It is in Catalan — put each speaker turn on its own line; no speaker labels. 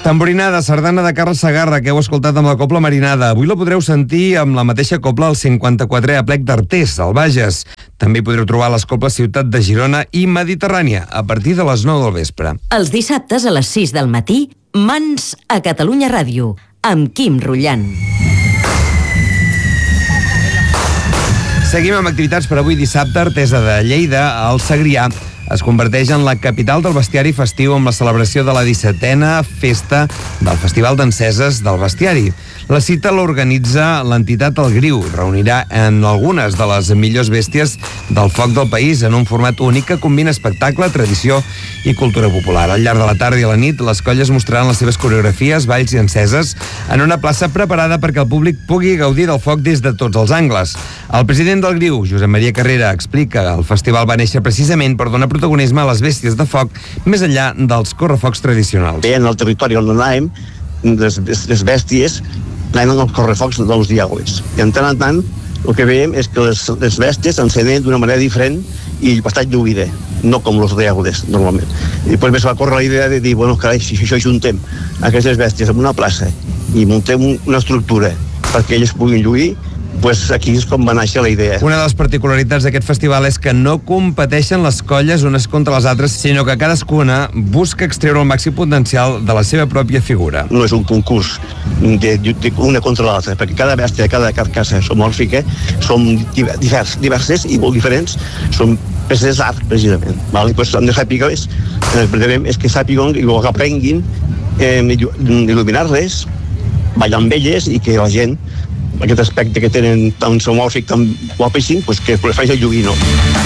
Tamborinada, sardana de Carles Segarra, que heu escoltat amb la Cobla Marinada. Avui la podreu sentir amb la mateixa cobla al 54è aplec d'Artés, al Bages. També hi podreu trobar les cobles Ciutat de Girona i Mediterrània, a partir de les 9 del vespre.
Els dissabtes a les 6 del matí, Mans a Catalunya Ràdio, amb Quim Rullant.
Seguim amb activitats per avui dissabte. Artesa de Lleida, al Segrià, es converteix en la capital del bestiari festiu amb la celebració de la 17a festa del Festival d'Enceses del Bestiari. La cita l'organitza l'entitat El Griu. Reunirà en algunes de les millors bèsties del foc del país en un format únic que combina espectacle, tradició i cultura popular. Al llarg de la tarda i la nit, les colles mostraran les seves coreografies, balls i enceses en una plaça preparada perquè el públic pugui gaudir del foc des de tots els angles. El president del Griu, Josep Maria Carrera, explica que el festival va néixer precisament per donar protagonisme a les bèsties de foc més enllà dels correfocs tradicionals.
En el territori on anàvem, les bèsties anaven als correfocs dels diables. I en tant el que veiem és que les bèsties s'encenen d'una manera diferent i bastant lluïda, no com els diables normalment. I després més va córrer la idea de dir, bueno, carai, si això juntem aquestes bèsties en una plaça i muntem una estructura perquè elles puguin lluir, pues aquí és com va néixer la idea.
Una de les particularitats d'aquest festival és que no competeixen les colles unes contra les altres, sinó que cadascuna busca extreure el màxim potencial de la seva pròpia figura.
No és un concurs d'una contra l'altra, perquè cada bèstia, cada carcassa somòrfica són diverses i molt diferents, són peces d'art, precisament. Val? I pues, hem de saber és que sàpiguen i que aprenguin il·luminar-les, ballar amb elles i que la gent aquest aspecte que tenen tan somòrfic, tan guapíssim, pues que prefereix el lluir, no?